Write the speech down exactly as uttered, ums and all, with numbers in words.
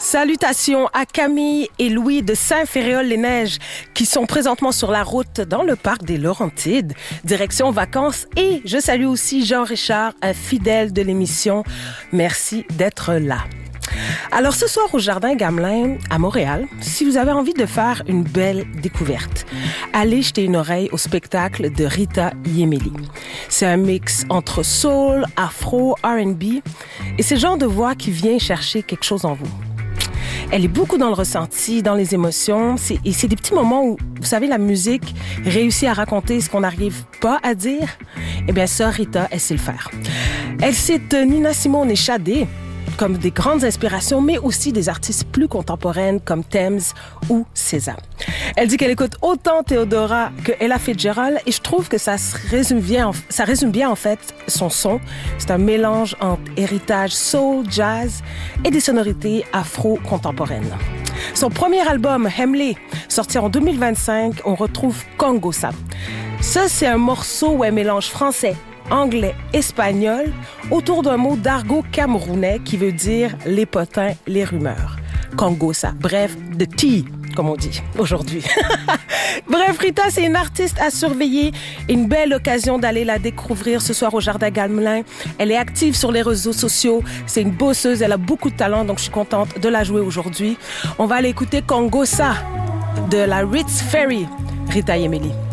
Salutations à Camille et Louis de Saint-Féréol-les-Neiges qui sont présentement sur la route dans le parc des Laurentides, direction vacances. Et je salue aussi Jean-Richard, un fidèle de l'émission. Merci d'être là. Alors ce soir au Jardin Gamelin à Montréal, si vous avez envie de faire une belle découverte, allez jeter une oreille au spectacle de Rita Yemeli. C'est un mix entre soul, afro, R and B et c'est le genre de voix qui vient chercher quelque chose en vous. Elle est beaucoup dans le ressenti, dans les émotions. C'est, et c'est des petits moments où, vous savez, la musique réussit à raconter ce qu'on n'arrive pas à dire. Eh bien, ça, Rita, elle sait le faire. Elle cite Nina Simone et Sade comme des grandes inspirations, mais aussi des artistes plus contemporaines comme Thames ou César. Elle dit qu'elle écoute autant Theodora que Ella Fitzgerald et je trouve que ça se résume bien, ça résume bien en fait son son. C'est un mélange entre héritage soul, jazz et des sonorités afro-contemporaines. Son premier album, Hemley, sorti en deux mille vingt-cinq, on retrouve Kongosa. Ça, c'est un morceau où elle mélange français, anglais, espagnol, autour d'un mot d'argot camerounais qui veut dire les potins, les rumeurs. Kongosa, bref, the tea, comme on dit aujourd'hui. Bref, Rita, c'est une artiste à surveiller. Une belle occasion d'aller la découvrir ce soir au Jardin Gamelin. Elle est active sur les réseaux sociaux. C'est une bosseuse, elle a beaucoup de talent, donc je suis contente de la jouer aujourd'hui. On va aller écouter Kongosa de la Ritz Ferry, Rita Yemeli.